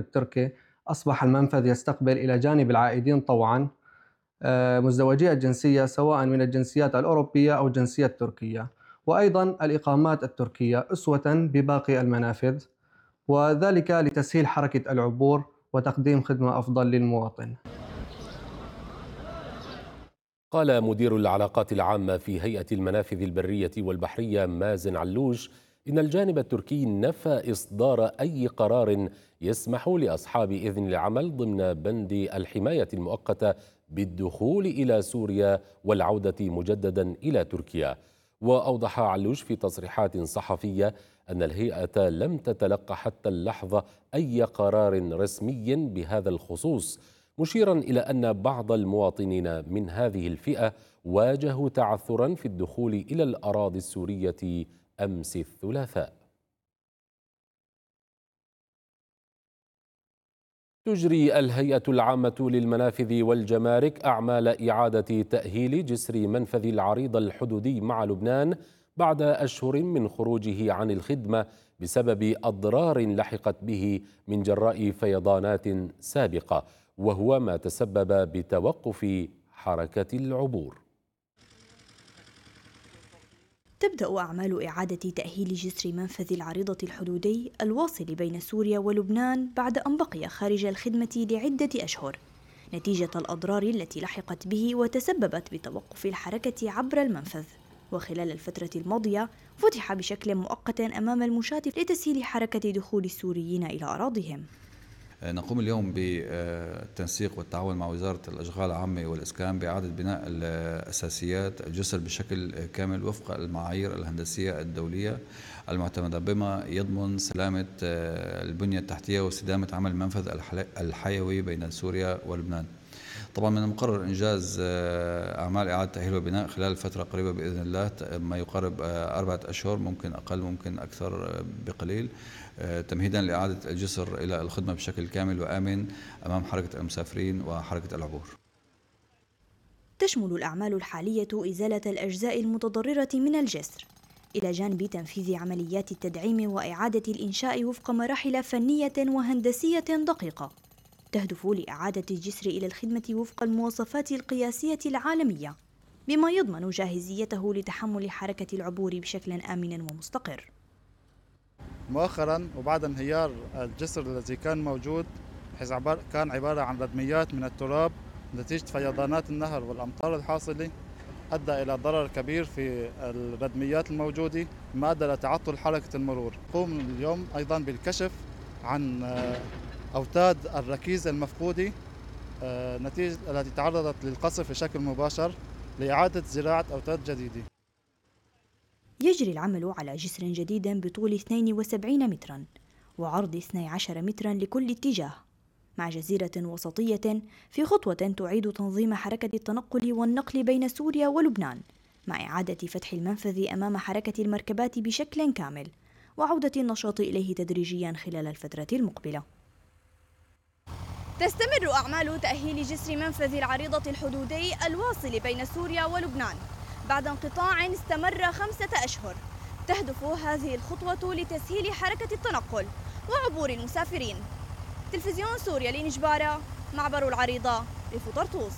التركي أصبح المنفذ يستقبل إلى جانب العائدين طوعاً مزدوجي الجنسية سواء من الجنسيات الأوروبية أو الجنسية التركية، وأيضاً الإقامات التركية أسوة بباقي المنافذ، وذلك لتسهيل حركة العبور وتقديم خدمة أفضل للمواطن. قال مدير العلاقات العامة في هيئة المنافذ البرية والبحرية مازن علوش إن الجانب التركي نفى إصدار أي قرار يسمح لأصحاب إذن العمل ضمن بند الحماية المؤقتة بالدخول إلى سوريا والعودة مجددا إلى تركيا. وأوضح علوش في تصريحات صحفية أن الهيئة لم تتلقى حتى اللحظة أي قرار رسمي بهذا الخصوص، مشيرا إلى أن بعض المواطنين من هذه الفئة واجهوا تعثرا في الدخول إلى الأراضي السورية أمس الثلاثاء. تجري الهيئة العامة للمنافذ والجمارك أعمال إعادة تأهيل جسر منفذ العريض الحدودي مع لبنان بعد أشهر من خروجه عن الخدمة بسبب أضرار لحقت به من جراء فيضانات سابقة، وهو ما تسبب بتوقف حركة العبور. تبدأ أعمال إعادة تأهيل جسر منفذ العريضة الحدودي الواصل بين سوريا ولبنان بعد أن بقي خارج الخدمة لعدة أشهر نتيجة الأضرار التي لحقت به وتسببت بتوقف الحركة عبر المنفذ. وخلال الفترة الماضية فتح بشكل مؤقت أمام المشاة لتسهيل حركة دخول السوريين إلى أراضيهم. نقوم اليوم بالتنسيق والتعاون مع وزارة الأشغال العامة والإسكان بإعادة بناء الأساسيات الجسر بشكل كامل وفق المعايير الهندسية الدولية المعتمدة، بما يضمن سلامة البنية التحتية واستدامة عمل المنفذ الحيوي بين سوريا ولبنان. طبعا من المقرر إنجاز أعمال إعادة تأهيل وبناء خلال فترة قريبة بإذن الله، ما يقارب 4 أشهر، ممكن أقل ممكن أكثر بقليل، تمهيدا لإعادة الجسر إلى الخدمة بشكل كامل وآمن أمام حركة المسافرين وحركة العبور. تشمل الأعمال الحالية إزالة الأجزاء المتضررة من الجسر إلى جانب تنفيذ عمليات التدعيم وإعادة الإنشاء وفق مراحل فنية وهندسية دقيقة تهدف لإعادة الجسر إلى الخدمة وفق المواصفات القياسية العالمية، بما يضمن جاهزيته لتحمل حركة العبور بشكل آمن ومستقر. مؤخرا وبعد انهيار الجسر الذي كان موجود، حيث كان عبارة عن ردميات من التراب نتيجة فيضانات النهر والأمطار الحاصلة، أدى إلى ضرر كبير في الردميات الموجودة، ما أدى إلى تعطل حركة المرور. نقوم اليوم أيضا بالكشف عن أوتاد الركيزة المفقودة نتيجة التي تعرضت للقصف بشكل مباشر لإعادة زراعة أوتاد جديدة. يجري العمل على جسر جديد بطول 72 مترا وعرض 12 مترا لكل اتجاه، مع جزيرة وسطية في خطوة تعيد تنظيم حركة التنقل والنقل بين سوريا ولبنان، مع إعادة فتح المنفذ أمام حركة المركبات بشكل كامل وعودة النشاط إليه تدريجيا خلال الفترة المقبلة. تستمر أعمال تأهيل جسر منفذ العريضة الحدودي الواصل بين سوريا ولبنان بعد انقطاع استمر 5 أشهر. تهدف هذه الخطوة لتسهيل حركة التنقل وعبور المسافرين. تلفزيون سوريا لنجبارة، معبر العريضة، ريف طرطوس.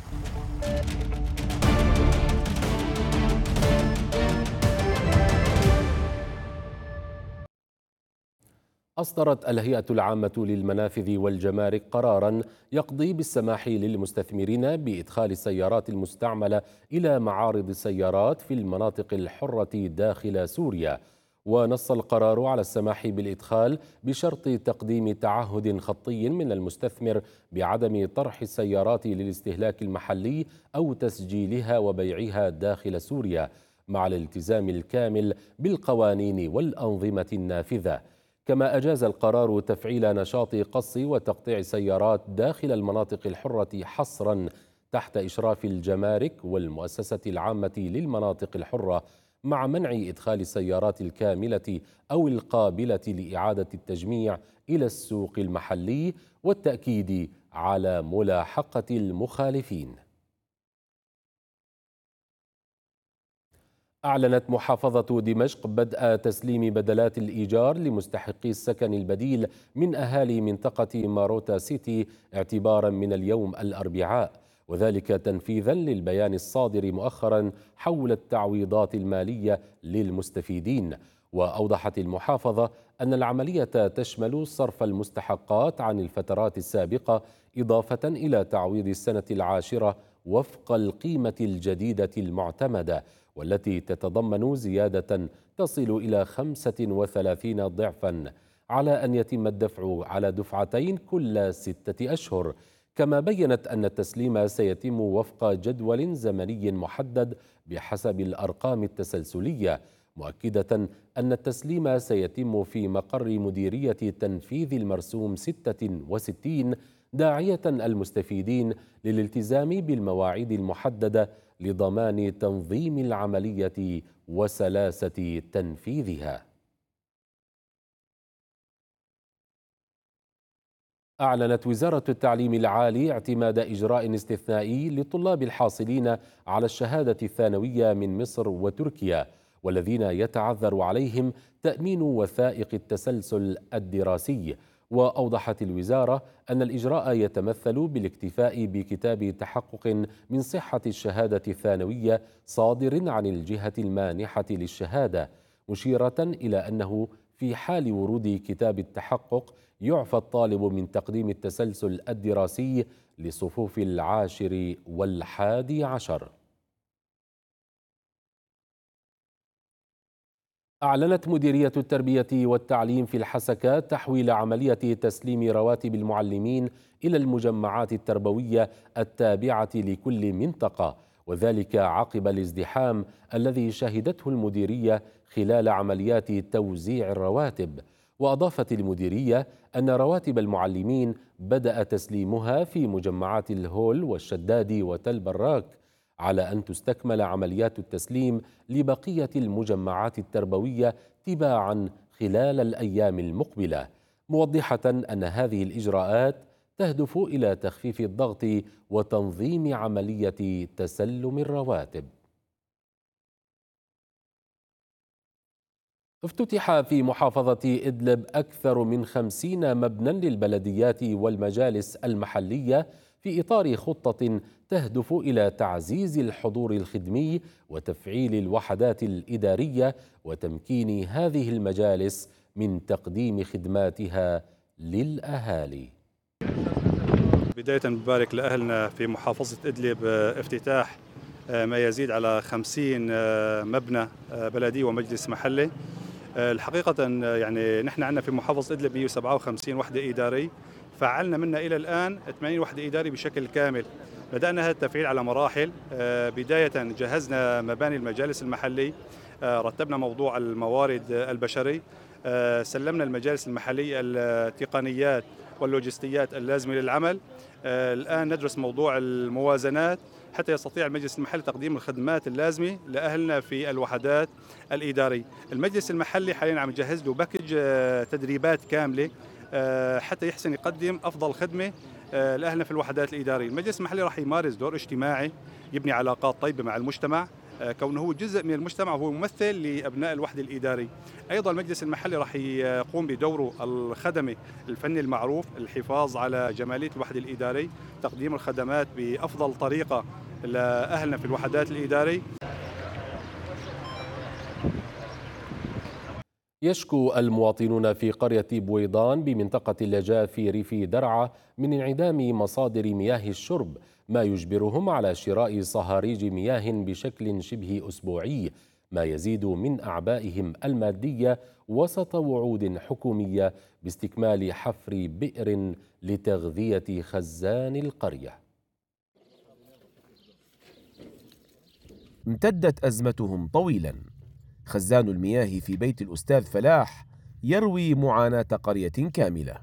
أصدرت الهيئة العامة للمنافذ والجمارك قراراً يقضي بالسماح للمستثمرين بإدخال السيارات المستعملة إلى معارض السيارات في المناطق الحرة داخل سوريا. ونص القرار على السماح بالإدخال بشرط تقديم تعهد خطي من المستثمر بعدم طرح السيارات للاستهلاك المحلي أو تسجيلها وبيعها داخل سوريا، مع الالتزام الكامل بالقوانين والأنظمة النافذة. كما أجاز القرار تفعيل نشاط قص وتقطيع سيارات داخل المناطق الحرة حصرا تحت إشراف الجمارك والمؤسسة العامة للمناطق الحرة، مع منع إدخال السيارات الكاملة أو القابلة لإعادة التجميع إلى السوق المحلي، والتأكيد على ملاحقة المخالفين. أعلنت محافظة دمشق بدء تسليم بدلات الإيجار لمستحقي السكن البديل من أهالي منطقة ماروتا سيتي اعتبارا من اليوم الأربعاء، وذلك تنفيذا للبيان الصادر مؤخرا حول التعويضات المالية للمستفيدين. وأوضحت المحافظة أن العملية تشمل صرف المستحقات عن الفترات السابقة إضافة إلى تعويض السنة العاشرة وفق القيمة الجديدة المعتمدة، والتي تتضمن زيادة تصل إلى 35 ضعفا، على أن يتم الدفع على دفعتين كل 6 أشهر. كما بيّنت أن التسليم سيتم وفق جدول زمني محدد بحسب الأرقام التسلسلية، مؤكدة أن التسليم سيتم في مقر مديرية تنفيذ المرسوم 66، داعية المستفيدين للالتزام بالمواعيد المحددة لضمان تنظيم العملية وسلاسة تنفيذها. أعلنت وزارة التعليم العالي اعتماد إجراء استثنائي للطلاب الحاصلين على الشهادة الثانوية من مصر وتركيا، والذين يتعذر عليهم تأمين وثائق التسلسل الدراسي. وأوضحت الوزارة أن الإجراء يتمثل بالاكتفاء بكتاب تحقق من صحة الشهادة الثانوية صادر عن الجهة المانحة للشهادة، مشيرة إلى أنه في حال ورود كتاب التحقق يعفى الطالب من تقديم التسلسل الدراسي لصفوف 10 و11. أعلنت مديرية التربية والتعليم في الحسكة تحويل عملية تسليم رواتب المعلمين إلى المجمعات التربوية التابعة لكل منطقة، وذلك عقب الازدحام الذي شهدته المديرية خلال عمليات توزيع الرواتب. وأضافت المديرية أن رواتب المعلمين بدأ تسليمها في مجمعات الهول والشداد وتل براك، على أن تستكمل عمليات التسليم لبقية المجمعات التربوية تباعا خلال الأيام المقبلة، موضحة أن هذه الإجراءات تهدف إلى تخفيف الضغط وتنظيم عملية تسلم الرواتب. افتتح في محافظة إدلب أكثر من 50 مبنى للبلديات والمجالس المحلية في إطار خطة تهدف إلى تعزيز الحضور الخدمي وتفعيل الوحدات الإدارية وتمكين هذه المجالس من تقديم خدماتها للأهالي. بداية ببارك لأهلنا في محافظة إدلب افتتاح ما يزيد على 50 مبنى بلدي ومجلس محلي. الحقيقة يعني نحن عندنا في محافظة إدلب 157 وحدة إدارية، فعلنا منها إلى الآن 80 وحدة إدارية بشكل كامل. بدأنا هذا التفعيل على مراحل. بداية جهزنا مباني المجالس المحلي، رتبنا موضوع الموارد البشري، سلمنا المجالس المحلية التقنيات واللوجستيات اللازمة للعمل. الآن ندرس موضوع الموازنات حتى يستطيع المجلس المحلي تقديم الخدمات اللازمة لأهلنا في الوحدات الإدارية. المجلس المحلي حاليا عم يجهز له باكج تدريبات كاملة حتى يحسن يقدم أفضل خدمة لأهلنا في الوحدات الإدارية. المجلس المحلي راح يمارس دور اجتماعي، يبني علاقات طيبة مع المجتمع، كونه هو جزء من المجتمع وهو ممثل لأبناء الوحدة الإدارية. أيضا المجلس المحلي راح يقوم بدوره الخدمي الفني المعروف، الحفاظ على جمالية الوحدة الإدارية، تقديم الخدمات بأفضل طريقة لأهلنا في الوحدات الإدارية. يشكو المواطنون في قرية بويضان بمنطقة اللجاء في ريف درعا من انعدام مصادر مياه الشرب، ما يجبرهم على شراء صهاريج مياه بشكل شبه أسبوعي، ما يزيد من أعبائهم المادية وسط وعود حكومية باستكمال حفر بئر لتغذية خزان القرية. امتدت أزمتهم طويلا. خزان المياه في بيت الأستاذ فلاح يروي معاناة قرية كاملة.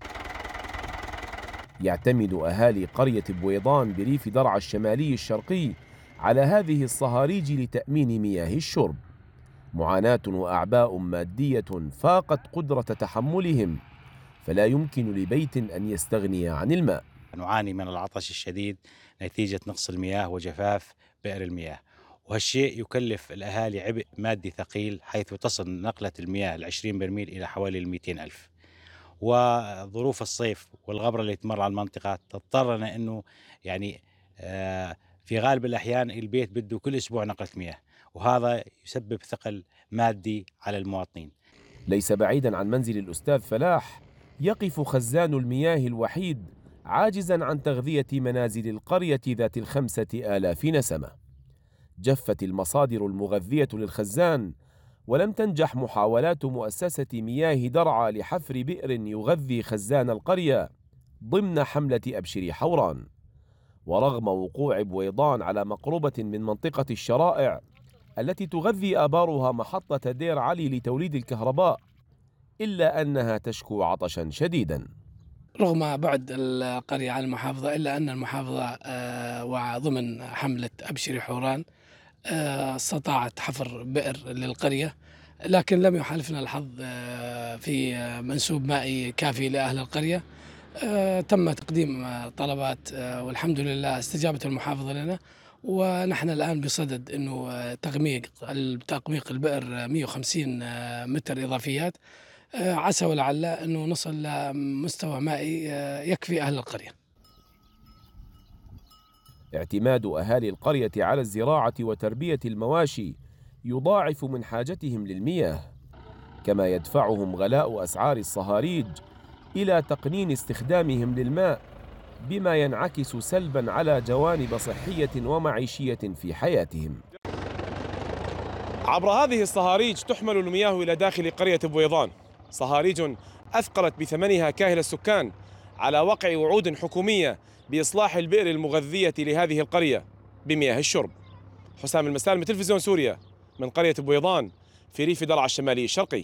يعتمد أهالي قرية بويضان بريف درعا الشمالي الشرقي على هذه الصهاريج لتأمين مياه الشرب. معاناة وأعباء مادية فاقت قدرة تحملهم، فلا يمكن لبيت أن يستغني عن الماء. نعاني من العطش الشديد نتيجة نقص المياه وجفاف بئر المياه، وهالشيء يكلف الأهالي عبء مادي ثقيل، حيث تصل نقلة المياه 20 برميل إلى حوالي 200 ألف. وظروف الصيف والغبرة اللي تمر على المنطقة تضطرنا أنه يعني في غالب الأحيان البيت بده كل أسبوع نقلة مياه، وهذا يسبب ثقل مادي على المواطنين. ليس بعيدا عن منزل الأستاذ فلاح يقف خزان المياه الوحيد عاجزا عن تغذية منازل القرية ذات 5000 نسمة. جفت المصادر المغذية للخزان، ولم تنجح محاولات مؤسسة مياه درعا لحفر بئر يغذي خزان القرية ضمن حملة أبشر حوران. ورغم وقوع بويضان على مقربة من منطقة الشرائع التي تغذي آبارها محطة دير علي لتوليد الكهرباء، إلا أنها تشكو عطشا شديدا. رغم بعد القرية عن المحافظة، إلا أن المحافظة وضمن حملة أبشر حوران استطاعت حفر بئر للقرية، لكن لم يحالفنا الحظ في منسوب مائي كافي لأهل القرية. تم تقديم طلبات والحمد لله استجابت المحافظة لنا، ونحن الآن بصدد أنه تقميق البئر 150 متر إضافيات، عسى ولعل أنه نصل لمستوى مائي يكفي أهل القرية. اعتماد أهالي القرية على الزراعة وتربية المواشي يضاعف من حاجتهم للمياه، كما يدفعهم غلاء أسعار الصهاريج إلى تقنين استخدامهم للماء، بما ينعكس سلبا على جوانب صحية ومعيشية في حياتهم. عبر هذه الصهاريج تحمل المياه إلى داخل قرية بويضان، صهاريج أثقلت بثمنها كاهل السكان على وقع وعود حكومية بإصلاح البئر المغذية لهذه القرية بمياه الشرب. حسام المسالم، تلفزيون سوريا، من قرية بويضان في ريف درعا الشمالي الشرقي.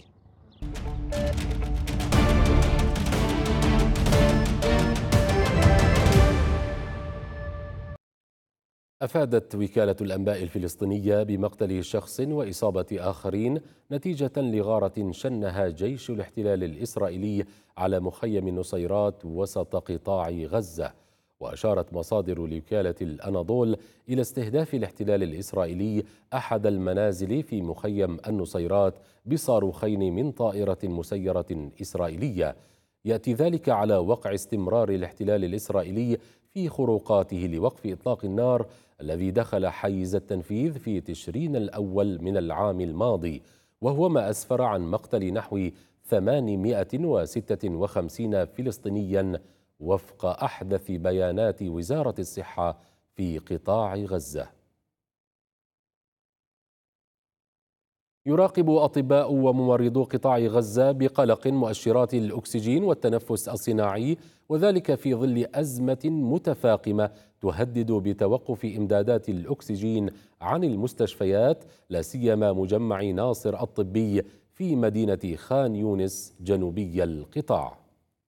أفادت وكالة الأنباء الفلسطينية بمقتل شخص وإصابة آخرين نتيجة لغارة شنها جيش الاحتلال الإسرائيلي على مخيم النصيرات وسط قطاع غزة. وأشارت مصادر لوكالة الأناضول إلى استهداف الاحتلال الإسرائيلي أحد المنازل في مخيم النصيرات بصاروخين من طائرة مسيرة إسرائيلية. يأتي ذلك على وقع استمرار الاحتلال الإسرائيلي في خروقاته لوقف إطلاق النار الذي دخل حيز التنفيذ في تشرين الأول من العام الماضي، وهو ما أسفر عن مقتل نحو 856 فلسطينيا وفق أحدث بيانات وزارة الصحة في قطاع غزة. يراقب أطباء وممرضو قطاع غزة بقلق مؤشرات الأكسجين والتنفس الصناعي، وذلك في ظل أزمة متفاقمة تهدد بتوقف إمدادات الأكسجين عن المستشفيات، لا سيما مجمع ناصر الطبي في مدينة خان يونس جنوبي القطاع.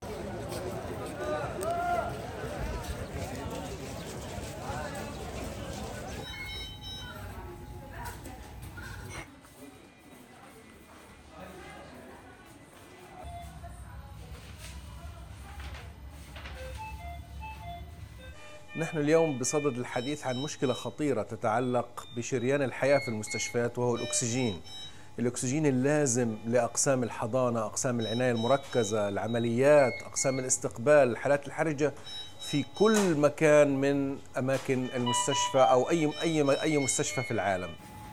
نحن اليوم بصدد الحديث عن مشكلة خطيرة تتعلق بشريان الحياة في المستشفيات، وهو الأكسجين. الأكسجين اللازم لأقسام الحضانة، أقسام العناية المركزة، العمليات، أقسام الاستقبال، الحالات الحرجة في كل مكان من أماكن المستشفى أو أي مستشفى في العالم.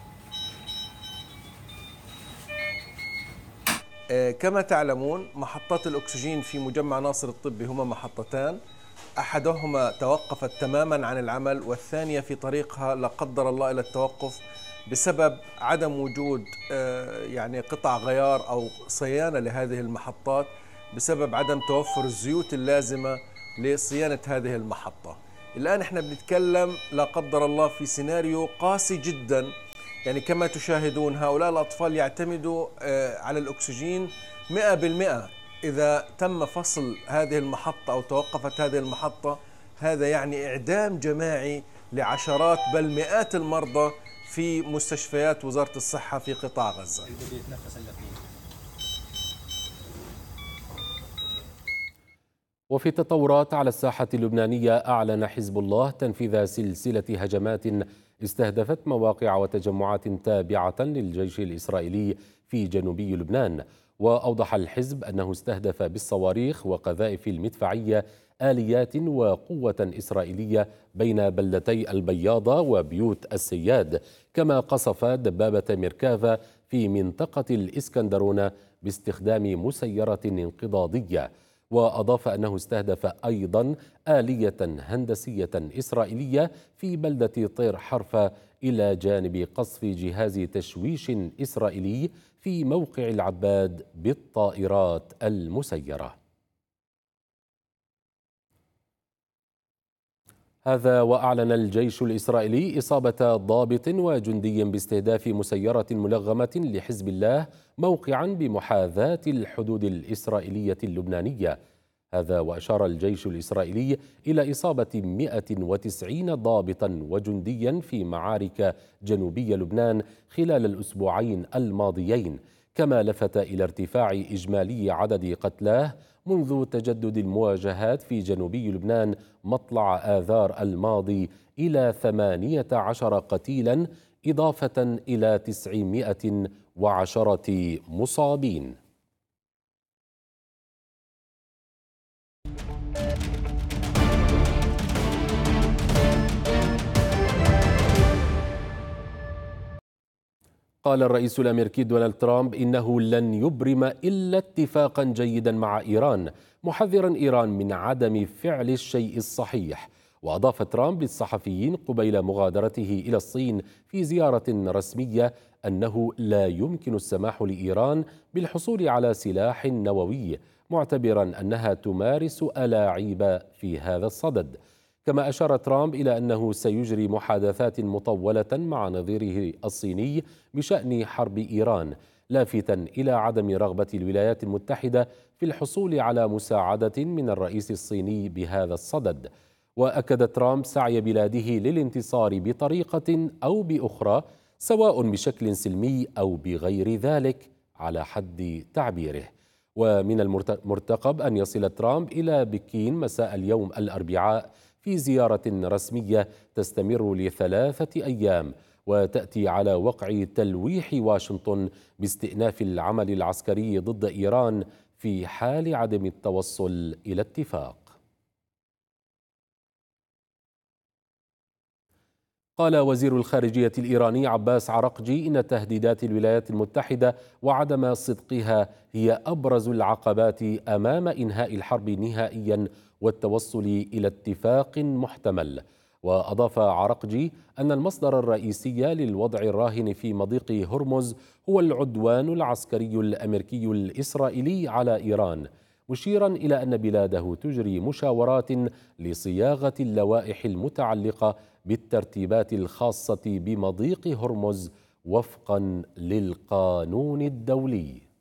كما تعلمون محطات الأكسجين في مجمع ناصر الطبي هما محطتان، أحدهما توقفت تماما عن العمل، والثانية في طريقها لا قدر الله إلى التوقف بسبب عدم وجود يعني قطع غيار أو صيانة لهذه المحطات، بسبب عدم توفر الزيوت اللازمة لصيانة هذه المحطة. الآن احنا بنتكلم لا قدر الله في سيناريو قاسي جدا، يعني كما تشاهدون هؤلاء الأطفال يعتمدوا على الأكسجين 100%. إذا تم فصل هذه المحطة أو توقفت هذه المحطة، هذا يعني إعدام جماعي لعشرات بل مئات المرضى في مستشفيات وزارة الصحة في قطاع غزة. وفي التطورات على الساحة اللبنانية، أعلن حزب الله تنفيذ سلسلة هجمات استهدفت مواقع وتجمعات تابعة للجيش الإسرائيلي في جنوبي لبنان. وأوضح الحزب أنه استهدف بالصواريخ وقذائف المدفعية آليات وقوة إسرائيلية بين بلدتي البياضة وبيوت السياد، كما قصف دبابة ميركافا في منطقة الإسكندرونة باستخدام مسيرة انقضاضية. وأضاف أنه استهدف أيضا آلية هندسية إسرائيلية في بلدة طير حرفة إلى جانب قصف جهاز تشويش إسرائيلي في موقع العباد بالطائرات المسيرة. هذا وأعلن الجيش الإسرائيلي إصابة ضابط وجندي باستهداف مسيرة ملغمة لحزب الله موقعا بمحاذاة الحدود الإسرائيلية اللبنانية. هذا وأشار الجيش الإسرائيلي إلى إصابة 190 ضابطا وجنديا في معارك جنوبي لبنان خلال الأسبوعين الماضيين، كما لفت إلى ارتفاع إجمالي عدد قتلاه منذ تجدد المواجهات في جنوبي لبنان مطلع آذار الماضي إلى 18 قتيلا إضافة إلى 910 مصابين. قال الرئيس الأمريكي دونالد ترامب إنه لن يبرم إلا اتفاقا جيدا مع إيران، محذرا إيران من عدم فعل الشيء الصحيح. وأضاف ترامب للصحفيين قبيل مغادرته إلى الصين في زيارة رسمية أنه لا يمكن السماح لإيران بالحصول على سلاح نووي، معتبرا أنها تمارس ألاعيب في هذا الصدد. كما أشار ترامب إلى أنه سيجري محادثات مطولة مع نظيره الصيني بشأن حرب إيران، لافتا إلى عدم رغبة الولايات المتحدة في الحصول على مساعدة من الرئيس الصيني بهذا الصدد. وأكد ترامب سعي بلاده للانتصار بطريقة أو بأخرى، سواء بشكل سلمي أو بغير ذلك على حد تعبيره. ومن المرتقب أن يصل ترامب إلى بكين مساء اليوم الأربعاء في زيارة رسمية تستمر ل3 أيام، وتأتي على وقع تلويح واشنطن باستئناف العمل العسكري ضد إيران في حال عدم التوصل إلى اتفاق. قال وزير الخارجية الإيراني عباس عرقجي إن تهديدات الولايات المتحدة وعدم صدقها هي أبرز العقبات أمام إنهاء الحرب نهائيا والتوصل إلى اتفاق محتمل. وأضاف عرقجي أن المصدر الرئيسي للوضع الراهن في مضيق هرمز هو العدوان العسكري الأمريكي الإسرائيلي على إيران، مشيرا إلى أن بلاده تجري مشاورات لصياغة اللوائح المتعلقة بالترتيبات الخاصة بمضيق هرمز وفقا للقانون الدولي.